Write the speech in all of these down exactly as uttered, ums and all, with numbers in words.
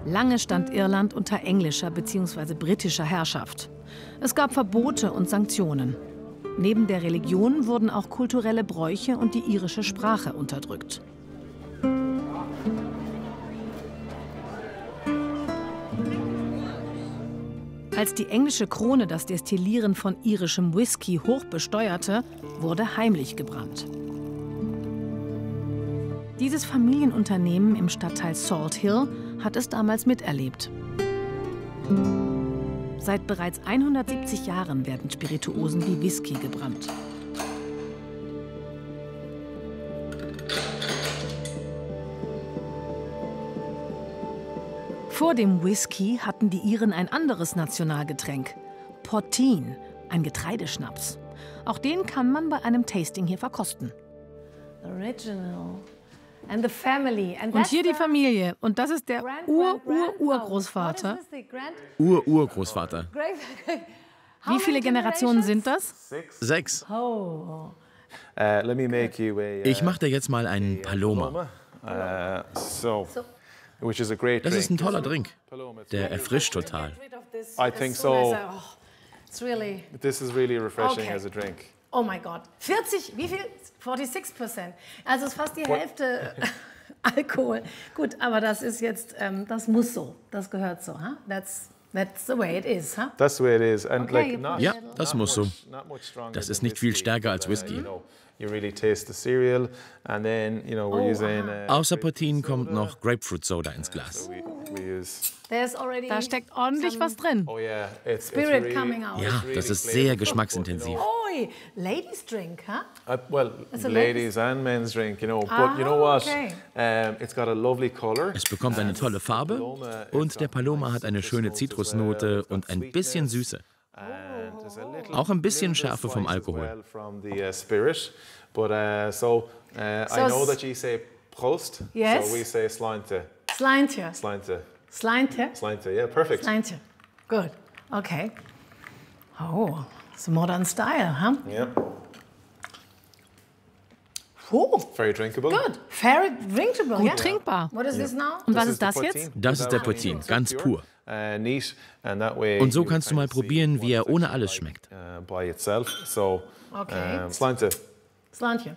Lange stand Irland unter englischer bzw. britischer Herrschaft. Es gab Verbote und Sanktionen. Neben der Religion wurden auch kulturelle Bräuche und die irische Sprache unterdrückt. Als die englische Krone das Destillieren von irischem Whisky hoch besteuerte, wurde heimlich gebrannt. Dieses Familienunternehmen im Stadtteil Salt Hill hat es damals miterlebt. Seit bereits hundertsiebzig Jahren werden Spirituosen wie Whisky gebrannt. Vor dem Whisky hatten die Iren ein anderes Nationalgetränk, Poteen, ein Getreideschnaps. Auch den kann man bei einem Tasting hier verkosten. Original. And the family. And Und hier die Familie. Und das ist der Ur-Ur-Urgroßvater. Ur-Urgroßvater. Wie viele Generationen sind das? Sechs. Oh. Ich mache dir jetzt mal einen Paloma. Das ist ein toller Drink. Der erfrischt total. I think so. It's really. This is really refreshing Okay. as a drink. Oh mein Gott. vierzig, wie viel? sechsundvierzig Prozent. Also es ist fast die Hälfte Alkohol. Gut, aber das ist jetzt, ähm, das muss so. Das gehört so. Huh? That's, that's the way it is. Huh? That's the way it is. And Okay, like not, Ja, das muss so. not much stronger Das ist than nicht viel whiskey, stärker als but, uh, Whisky. You know, you really taste the cereal, and then you know we're Oh, using. Uh, Außer Poteen kommt noch Grapefruit Soda ins Glas. we, we use. There's already Da steckt ordentlich was drin. Oh yeah, it's, Spirit it's really, coming out. Ja, das ist sehr geschmacksintensiv. Oi, ladies drink, huh? Uh, well, It's a ladies and men's drink, you know. Ah, But you know what? okay. Um, it's got a lovely color. Es bekommt eine tolle Farbe und der Paloma hat eine schöne Zitrusnote und ein bisschen Süße. And there's a little, Auch ein bisschen little Schärfe vom spice as Alkohol. well from the uh, spirit. But uh, so uh, So I know s- that you say Prost. Yes. So we say Slinte. Slantje. Slinte. Slantje. Slinte. Yeah, perfect. Slantje. Good. Okay. Oh, it's a modern style, huh? Yeah. Oh, Very drinkable. good. Very drinkable. Gut yeah. trinkbar. What is this now? Und was This ist das the jetzt? poteen. Das ist der Without Poteen, anything, ganz so pur. Uh, neat. And that way Und so you kannst du kind mal of see probieren, wie er what it's ohne actually alles like, schmeckt. Uh, by itself. So, Okay. um, Slinte. Slantje.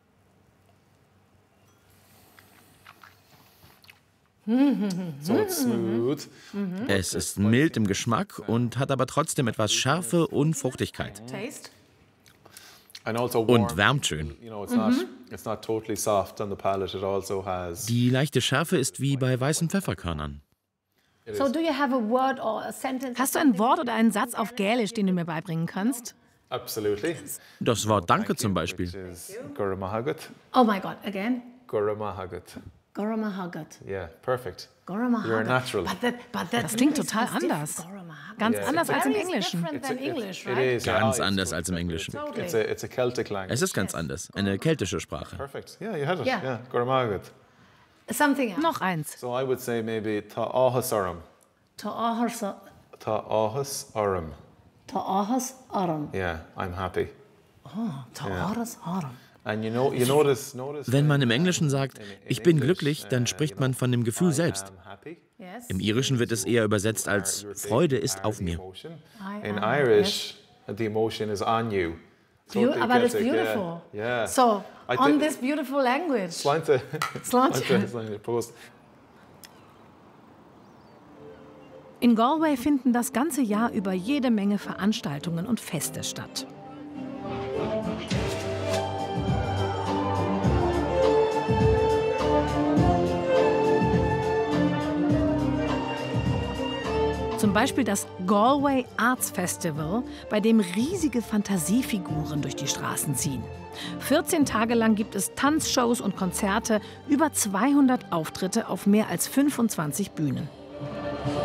So it's smooth. Es ist mild im Geschmack und hat aber trotzdem etwas Schärfe und Fruchtigkeit. Taste. And also warm. Und wärmt schön. You know, it's not it's not totally soft on the palate. It also has. Die leichte Schärfe ist wie bei weißen Pfefferkörnern. So do you have a word or a sentence? Hast du ein Wort oder einen Satz auf Gälisch, den du mir beibringen kannst? Absolutely. Das Wort Danke zum Beispiel. Which is Guramahagat. Oh my God, again. Guramahagat. Goramahagat. Yeah, perfect. Goramahagat. You're a natural. But that, but that Das klingt is- total is diff- anders. Goramahagat. Ganz Yeah. anders als im Very Englischen. different than English, It right? is. yeah. Ganz Oh, anders it's- als im Englischen. It's a, it's a Celtic language. Es ist ganz anders. Eine keltische Sprache. Perfect. Yeah, you had it. Yeah. Yeah, Guramahagat. Something else. Noch eins. So I would say maybe Ta'ahas Aram. Ta'ahas Ta'ahas Aram. Ta'ahas aram. Yeah, I'm happy. Ta'ahas aram. And you know, you notice, notice. Wenn man im Englischen sagt, ich bin glücklich, dann spricht man von dem Gefühl selbst. I'm happy. Yes. Im Irischen wird es eher übersetzt als Freude ist auf mir. Emotion. I In am, Irish, the emotion is on you. Beau- Totally aber that's Celtic, yeah. beautiful. Yeah. So, I on thi- this beautiful language. Slinte. Slinte. Slinte. Prost. In Galway finden das ganze Jahr über jede Menge Veranstaltungen und Feste statt. Zum Beispiel das Galway Arts Festival, bei dem riesige Fantasiefiguren durch die Straßen ziehen. vierzehn Tage lang gibt es Tanzshows und Konzerte, über zweihundert Auftritte auf mehr als fünfundzwanzig Bühnen.